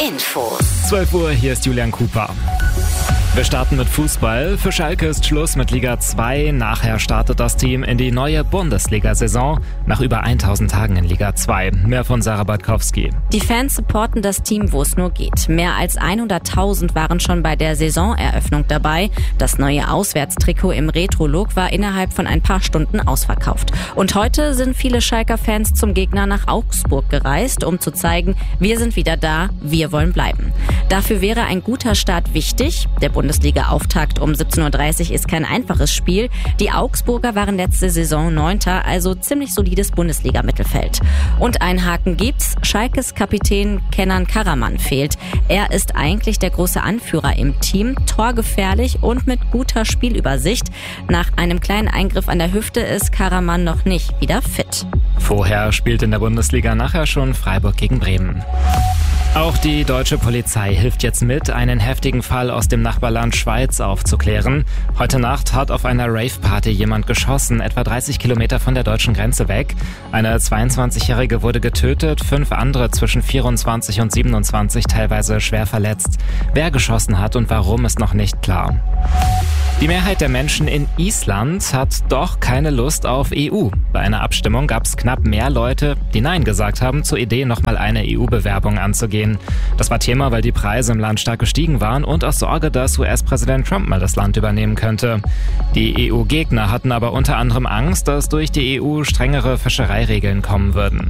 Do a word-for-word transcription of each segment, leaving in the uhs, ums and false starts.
Infos. zwölf Uhr, hier ist Julian Cooper. Wir starten mit Fußball. Für Schalke ist Schluss mit Liga zwei. Nachher startet das Team in die neue Bundesliga-Saison nach über tausend Tagen in Liga zwei. Mehr von Sarah Bartkowski. Die Fans supporten das Team, wo es nur geht. Mehr als hunderttausend waren schon bei der Saisoneröffnung dabei. Das neue Auswärtstrikot im Retro-Look war innerhalb von ein paar Stunden ausverkauft. Und heute sind viele Schalker-Fans zum Gegner nach Augsburg gereist, um zu zeigen, wir sind wieder da, wir wollen bleiben. Dafür wäre ein guter Start wichtig. Der Bundesliga-Auftakt um siebzehn Uhr dreißig ist kein einfaches Spiel. Die Augsburger waren letzte Saison Neunter, also ziemlich solides Bundesliga-Mittelfeld. Und einen Haken gibt's. Schalkes Kapitän Kenan Karaman fehlt. Er ist eigentlich der große Anführer im Team, torgefährlich und mit guter Spielübersicht. Nach einem kleinen Eingriff an der Hüfte ist Karaman noch nicht wieder fit. Vorher spielt in der Bundesliga nachher schon Freiburg gegen Bremen. Auch die deutsche Polizei hilft jetzt mit, einen heftigen Fall aus dem Nachbarland Schweiz aufzuklären. Heute Nacht hat auf einer Rave-Party jemand geschossen, etwa dreißig Kilometer von der deutschen Grenze weg. Eine zweiundzwanzigjährige wurde getötet, fünf andere zwischen vierundzwanzig und siebenundzwanzig teilweise schwer verletzt. Wer geschossen hat und warum, ist noch nicht klar. Die Mehrheit der Menschen in Island hat doch keine Lust auf E U. Bei einer Abstimmung gab es knapp mehr Leute, die Nein gesagt haben, zur Idee, nochmal eine E U-Bewerbung anzugehen. Das war Thema, weil die Preise im Land stark gestiegen waren und aus Sorge, dass U S-Präsident Trump mal das Land übernehmen könnte. Die E U-Gegner hatten aber unter anderem Angst, dass durch die E U strengere Fischereiregeln kommen würden.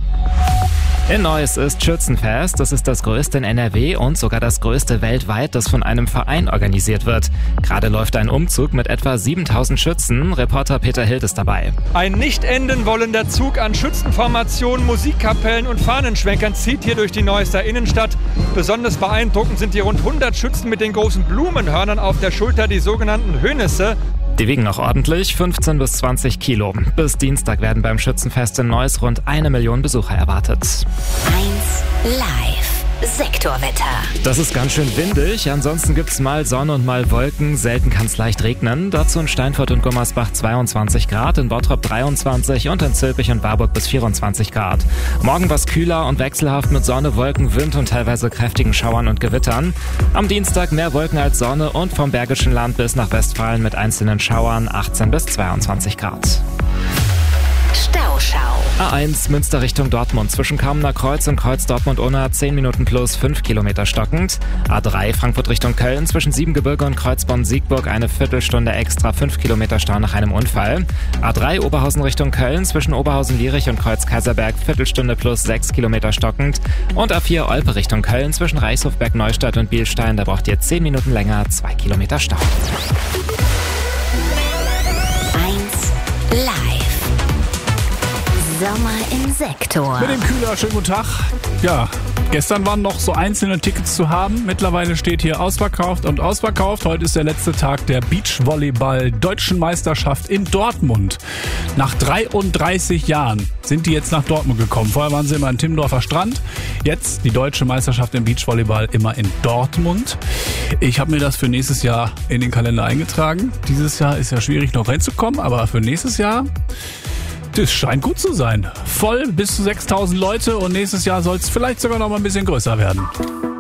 In Neuss ist Schützenfest. Das ist das größte in N R W und sogar das größte weltweit, das von einem Verein organisiert wird. Gerade läuft ein Umzug mit etwa siebentausend Schützen. Reporter Peter Hild ist dabei. Ein nicht enden wollender Zug an Schützenformationen, Musikkapellen und Fahnenschwenkern zieht hier durch die Neusser Innenstadt. Besonders beeindruckend sind die rund hundert Schützen mit den großen Blumenhörnern auf der Schulter, die sogenannten Hönnisse. Die wiegen auch ordentlich, fünfzehn bis zwanzig Kilo. Bis Dienstag werden beim Schützenfest in Neuss rund eine Million Besucher erwartet. eins Live Sektorwetter. Das ist ganz schön windig, ansonsten gibt's mal Sonne und mal Wolken, selten kann's leicht regnen. Dazu in Steinfurt und Gummersbach zweiundzwanzig Grad, in Bottrop dreiundzwanzig und in Zülpich und Warburg bis vierundzwanzig Grad. Morgen was kühler und wechselhaft mit Sonne, Wolken, Wind und teilweise kräftigen Schauern und Gewittern. Am Dienstag mehr Wolken als Sonne und vom Bergischen Land bis nach Westfalen mit einzelnen Schauern achtzehn bis zweiundzwanzig Grad. Stauschau. A eins Münster Richtung Dortmund zwischen Kamener Kreuz und Kreuz Dortmund-Unna zehn Minuten plus fünf Kilometer stockend. A drei Frankfurt Richtung Köln zwischen Siebengebirge und Kreuzbonn-Siegburg eine Viertelstunde extra, fünf Kilometer Stau nach einem Unfall. A drei Oberhausen Richtung Köln zwischen Oberhausen-Lierich und Kreuz-Kaiserberg Viertelstunde plus sechs Kilometer stockend. Und A vier Olpe Richtung Köln zwischen Reichshofberg, Neustadt und Bielstein, da braucht ihr zehn Minuten länger, zwei Kilometer Stau. eins Live. Sommer im Sektor. Mit dem Kühler, schönen guten Tag. Ja, gestern waren noch so einzelne Tickets zu haben. Mittlerweile steht hier ausverkauft und ausverkauft. Heute ist der letzte Tag der Beachvolleyball-Deutschen Meisterschaft in Dortmund. Nach dreiunddreißig Jahren sind die jetzt nach Dortmund gekommen. Vorher waren sie immer in Timmendorfer Strand. Jetzt die Deutsche Meisterschaft im Beachvolleyball immer in Dortmund. Ich habe mir das für nächstes Jahr in den Kalender eingetragen. Dieses Jahr ist ja schwierig noch reinzukommen, aber für nächstes Jahr... Das scheint gut zu sein. Voll bis zu sechstausend Leute und nächstes Jahr soll es vielleicht sogar noch mal ein bisschen größer werden.